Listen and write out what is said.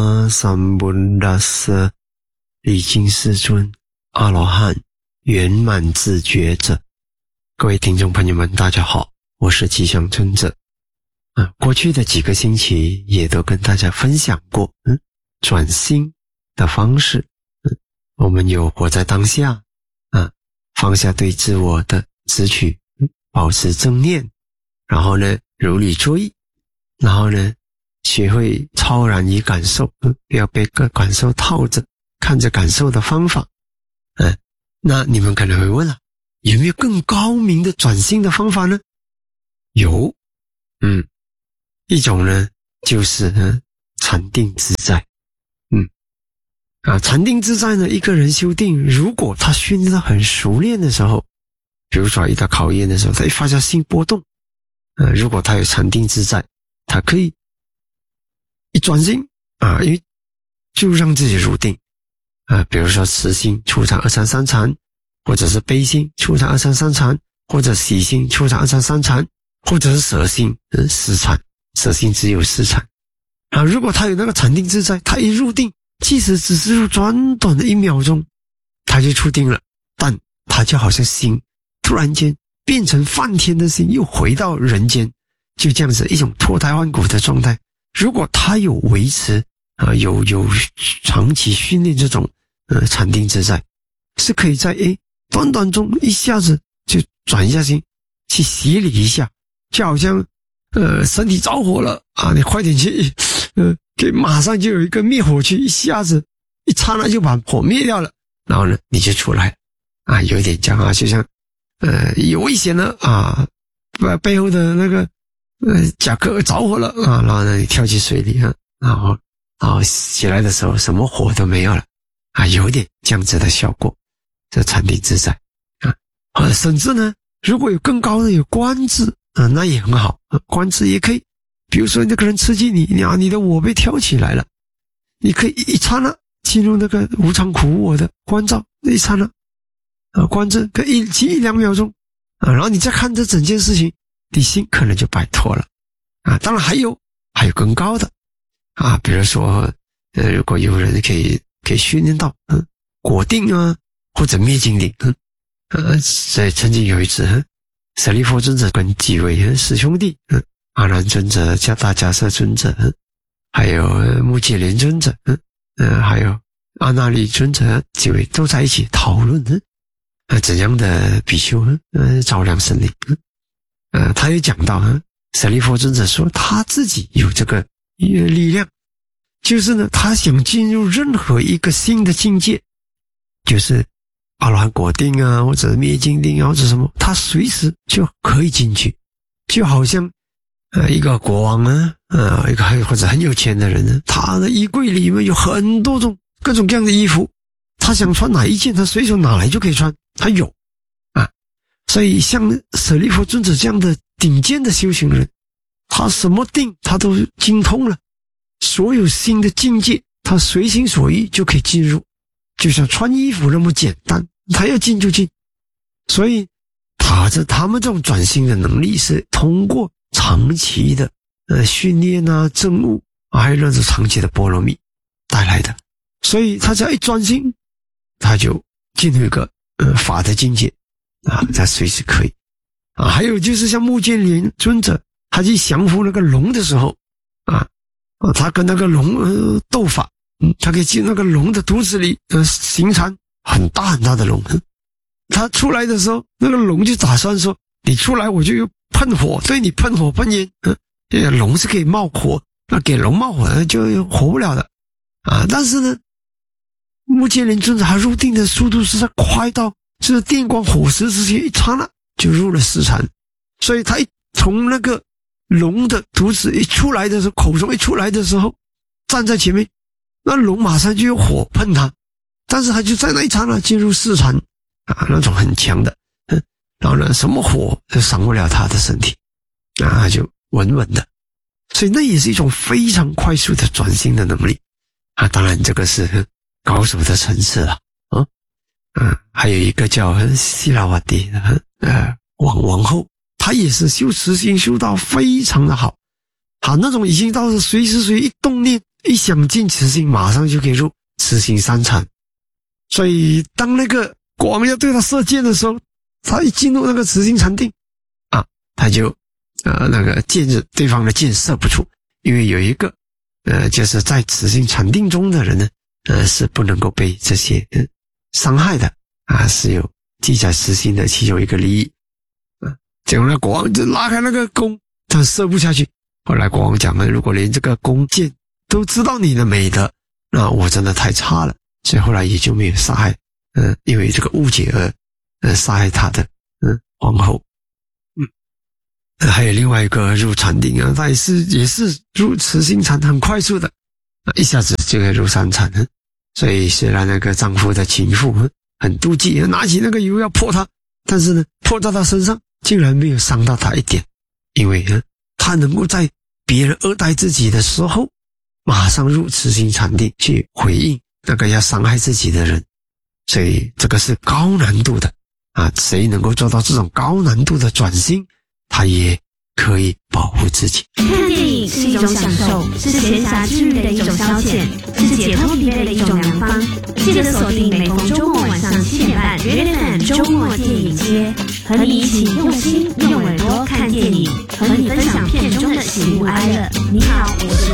萨布拉瑟礼敬世尊阿罗汉圆满自觉者。各位听众朋友们大家好，我是吉祥尊者。过去的几个星期也都跟大家分享过转心的方式。我们有活在当下放下对自我的执取，保持正念，然后呢如理作意，然后呢学会超然于感受，不要被感受套着，看着感受的方法。那你们可能会问了，有没有更高明的转心的方法呢？有，一种呢就是禅定自在。禅定自在呢，一个人修定，如果他训练得很熟练的时候，比如说遇到考验的时候，他一发现心波动，如果他有禅定自在，他可以一转心因为就让自己入定比如说慈心触禅233禅，或者是悲心触禅233禅，或者喜心触禅233禅，或者是舍心4禅，舍心只有4禅如果他有那个禅定自在，他一入定，即使只是入短短的1秒钟，他就出定了，但他就好像心突然间变成梵天的心，又回到人间，就这样子一种脱胎换骨的状态。如果他有维持有长期训练这种禅定自在，是可以在短短中一下子就转一下心，去洗礼一下，就好像身体着火了你快点去给马上就有一个灭火器，一下子一刹那就把火灭掉了，然后呢你就出来了有一点这样就像有危险了背后的那个甲壳着火了然后呢你跳进水里然后起来的时候什么火都没有了有点这样子的效果，这禅定自在甚至呢如果有更高的有观智那也很好观智也可以，比如说那个人刺激你的我被挑起来了，你可以一刹那进入那个无常苦无我的观照，那一刹那观智可以1-2秒钟然后你再看这整件事情，你心可能就摆脱了当然还有更高的比如说如果有人可以训练到果定或者灭尽定所以曾经有一次舍利弗尊者跟几位师兄弟阿难尊者、加大迦叶尊者还有目犍连尊者还有阿那利尊者几位都在一起讨论怎样的比丘照亮生灵他也讲到舍利弗尊者说他自己有这个力量，就是呢他想进入任何一个新的境界，就是阿罗汉果定或者灭尽定或者什么，他随时就可以进去，就好像一个国王一个或者很有钱的人他的衣柜里面有很多种各种各样的衣服，他想穿哪一件他随手拿来就可以穿，他有所以像舍利弗尊者这样的顶尖的修行人，他什么定他都精通了，所有新的境界他随心所欲就可以进入，就像穿衣服那么简单，他要进就进。所以他们这种转心的能力是通过长期的训练证悟还有那种长期的波罗蜜带来的，所以他只要一专心，他就进入一个法的境界他随时可以还有就是像目犍连尊者，他去降服那个龙的时候他跟那个龙斗法他可以进那个龙的肚子里行禅，很大很大的龙他出来的时候，那个龙就打算说你出来我就有喷火，对你喷火喷烟龙是可以冒火，那给龙冒火就活不了的但是呢目犍连尊者他入定的速度实在快到就是电光火石之间一刹那就入了4禅，所以他一从那个龙的肚子一出来的时候，口中一出来的时候，站在前面，那龙马上就有火喷他，但是他就在那一刹那进入4禅那种很强的然后呢什么火都伤不了他的身体他就稳稳的，所以那也是一种非常快速的转心的能力当然这个是高手的层次了还有一个叫希拉瓦蒂的王后，她也是修持心修到非常的好那种已经到了随时随地一动念一想进慈心，马上就可以入慈心3禅。所以当那个国王要对他射箭的时候，他一进入那个慈心禅定啊，他就那个对方的箭射不出，因为有一个就是在慈心禅定中的人呢，是不能够被这些伤害的啊，是有记载慈心的其中一个利益啊。结果呢，国王就拉开那个弓，他射不下去。后来国王讲了，如果连这个弓箭都知道你的美德，那我真的太差了，所以后来也就没有杀害因为这个误解而杀害他的皇后。还有另外一个入禅定啊，他也是入慈心禅，很快速的一下子就可以入3禅。所以虽然那个丈夫的情妇很妒忌，拿起那个油要泼他，但是呢泼到他身上竟然没有伤到他一点，因为他能够在别人恶待自己的时候马上入慈心禅定去回应那个要伤害自己的人。所以这个是高难度的啊，谁能够做到这种高难度的转心，他也可以保护自己。 看电影是一种享受，是闲暇之余的一种消遣，是解脱疲惫的一种良方。记得锁定每逢周末晚上7点半 ，Redfan 周末电影街，和你一起用心用耳朵看电影，和你分享片中的喜怒哀乐。你好，我是